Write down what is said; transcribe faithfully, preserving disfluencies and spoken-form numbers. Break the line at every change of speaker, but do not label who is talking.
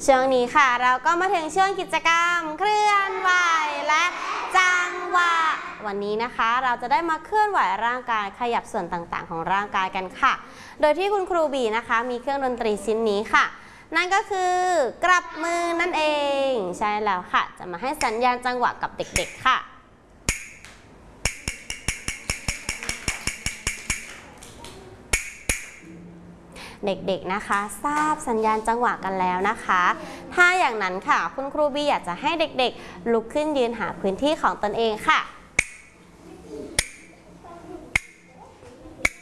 ช่วงนี้ค่ะเราก็มาถึงช่วงกิจกรรมเคลื่อนไหวและจังหวะวันนี้นะคะเราจะได้มาเคลื่อนไหวร่างกายขยับส่วนต่างๆของร่างกายกันค่ะโดยที่คุณครูบีนะคะมีเครื่องดนตรีชิ้นนี้ค่ะนั่นก็คือกลับมือนั่นเองใช่แล้วค่ะจะมาให้สัญญาณจังหวะกับเด็กๆค่ะเด็กๆนะคะทราบสัญญาณจังหวะกันแล้วนะคะถ้าอย่างนั้นค่ะคุณครูบีอยากจะให้เด็กๆลุกขึ้นยืนหาพื้นที่ของตนเองค่ะ